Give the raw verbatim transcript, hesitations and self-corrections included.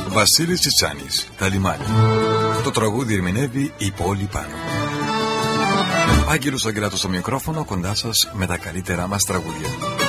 Βασίλης Τσιτσάνης, τα λιμάνια. Το τραγούδι ερμηνεύει η Πόλη Πάνω. Άγγελος Αγγελάτος στο μικρόφωνο, κοντά σας με τα καλύτερά μας τραγούδια.